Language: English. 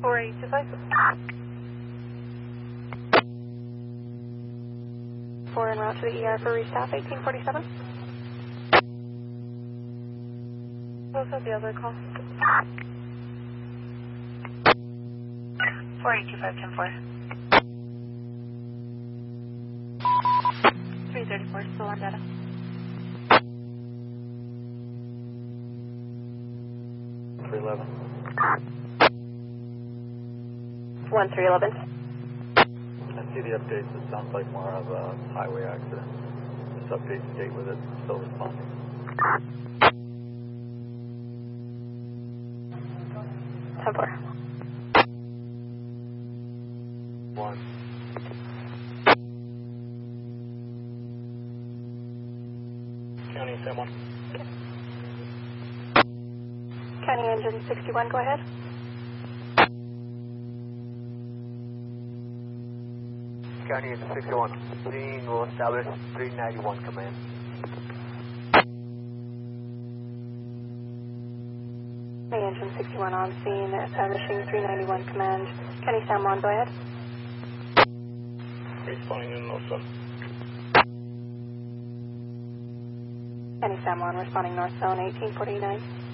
4825. 4 en route to the ER for restaff, 1847. Close out the other call. 4825, 10-4. 334, still on data. 311. 1311. I see the updates. It sounds like more of a highway accident. Just update the date with it. Still responding. 10-4. 1. County San Juan. County engine 61, go ahead. County engine 61. Scene will establish 391 command. County engine 61 on scene, establishing 391 command. County San Juan, go ahead. Responding in North Zone. County San Juan responding north zone, 1849.